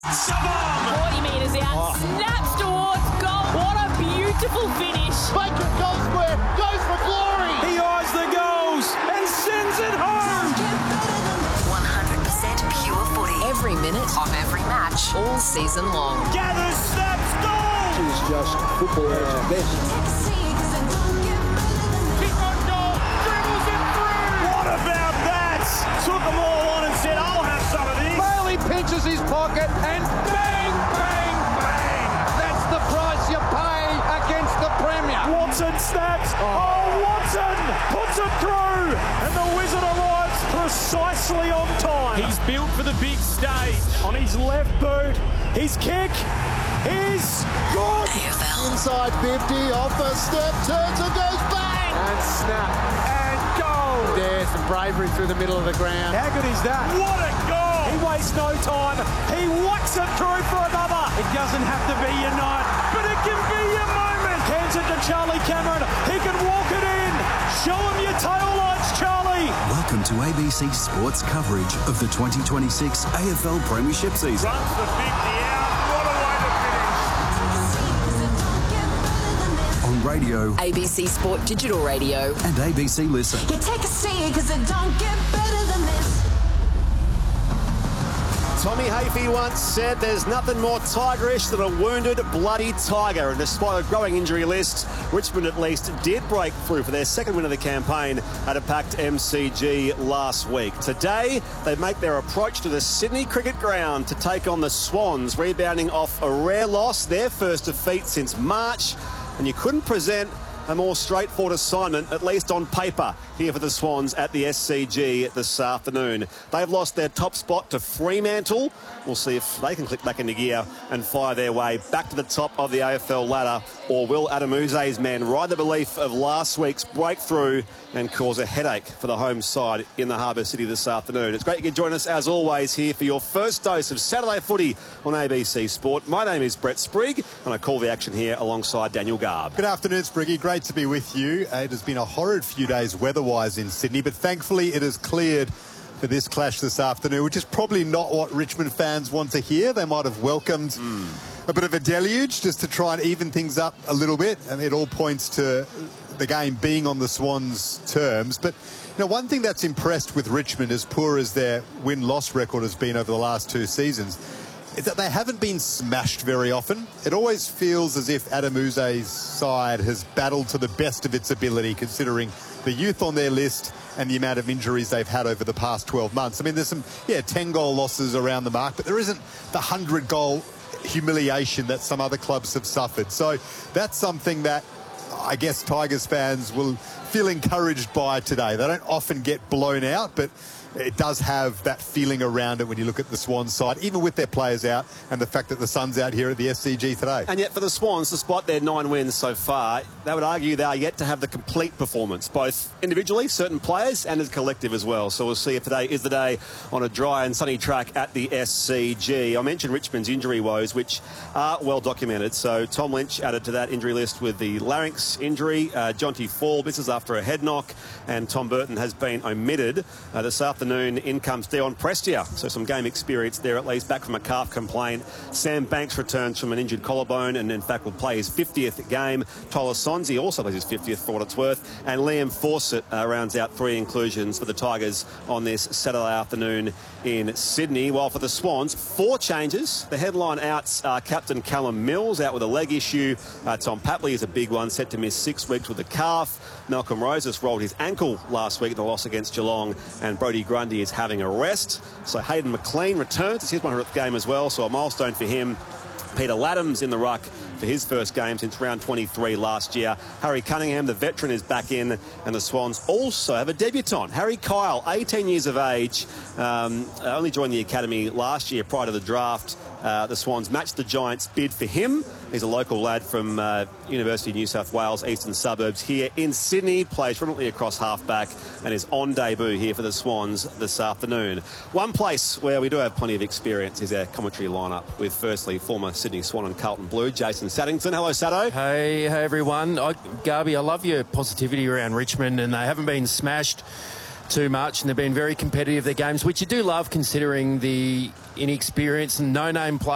40 metres out, snaps towards goal. What a beautiful finish. Baker goal square, goes for glory. He eyes the goals and sends it home. 100% pure footy. Every minute of every match, all season long. Gathers, snaps, goal. It's just football at its best. Kick on goal, dribbles it through. What about that? Took them all on and said, I'll have some of this. Bailey pinches his pocket and bang, bang, bang. That's the price you pay against the Premier. Watson snaps. Oh, Watson puts it through. And the Wizard arrives precisely on time. He's built for the big stage. On his left boot, his kick is good. AFL. Inside 50, off the step, turns and goes bang. And snap. And goal. There's some bravery through the middle of the ground. How good is that? What a goal. He wastes no time. He whacks it through for another. It doesn't have to be your night, but it can be your moment. Hands it to Charlie Cameron. He can walk it in. Show him your tail lights, Charlie. Welcome to ABC Sports coverage of the 2026 AFL Premiership season. Runs the 50 out. What a way to finish. On radio ABC Sport Digital Radio. and ABC Listen. You take a seat because it don't get better than this. Tommy Hafey once said there's nothing more tigerish than a wounded, bloody tiger. And despite a growing injury list, Richmond at least did break through for their second win of the campaign at a packed MCG last week. Today, they make their approach to the Sydney Cricket Ground to take on the Swans, rebounding off a rare loss, their first defeat since March. And you couldn't present a more straightforward assignment, at least on paper, here for the Swans at the SCG this afternoon. They've lost their top spot to Fremantle. We'll see if they can click back into gear and fire their way back to the top of the AFL ladder, or will Adamuze's men ride the belief of last week's breakthrough and cause a headache for the home side in the Harbour City this afternoon. It's great you can join us, as always, here for your first dose of Saturday footy on ABC Sport. My name is Brett Sprigg, and I call the action here alongside Daniel Garb. Good afternoon, Spriggy. Great to be with you. It has been a horrid few days weather-wise in Sydney, but thankfully it has cleared for this clash this afternoon, which is probably not what Richmond fans want to hear. They might have welcomed a bit of a deluge just to try and even things up a little bit, and it all points to the game being on the Swans' terms. But you know, one thing that's impressed with Richmond, as poor as their win-loss record has been over the last two seasons, is that they haven't been smashed very often. It always feels as if Adamuze's side has battled to the best of its ability, considering the youth on their list and the amount of injuries they've had over the past 12 months. I mean, there's some, 10-goal losses around the mark, but there isn't the 100-goal humiliation that some other clubs have suffered. So that's something that I guess Tigers fans will feel encouraged by today. They don't often get blown out, but it does have that feeling around it when you look at the Swans side, even with their players out and the fact that the sun's out here at the SCG today. And yet for the Swans, despite their 9 wins so far, they would argue they are yet to have the complete performance, both individually, certain players, and as collective as well. So we'll see if today is the day on a dry and sunny track at the SCG. I mentioned Richmond's injury woes, which are well documented. So Tom Lynch added to that injury list with the larynx injury. Jonty Fall misses after a head knock, and Tom Burton has been omitted. This afternoon in comes Dion Prestia, so some game experience there at least, back from a calf complaint. Sam Banks returns from an injured collarbone and in fact will play his 50th game. Tyler Sonsie also plays his 50th for what it's worth, and Liam Fawcett rounds out 3 inclusions for the Tigers on this Saturday afternoon in Sydney. While for the Swans, 4 changes. The headline outs are captain Callum Mills out with a leg issue. Tom Papley is a big one, set to miss 6 weeks with a calf. Malcolm Roses rolled his ankle last week in the loss against Geelong, and Brodie Grundy is having a rest. So Hayden McLean returns. It's his 100th game as well, so a milestone for him. Peter Laddams in the ruck for his first game since round 23 last year. Harry Cunningham, the veteran, is back in, and the Swans also have a debutant. Harry Kyle, 18 years of age, only joined the academy last year prior to the draft. The Swans matched the Giants' bid for him. He's a local lad from University of New South Wales, eastern suburbs, here in Sydney, plays predominantly across halfback and is on debut here for the Swans this afternoon. One place where we do have plenty of experience is our commentary lineup with, firstly, former Sydney Swan and Carlton Blue, Jason Saddington. Hello, Saddo. Hey everyone. Garby, I love your positivity around Richmond, and they haven't been smashed too much, and they've been very competitive, their games, which you do love considering the inexperience and no-name players.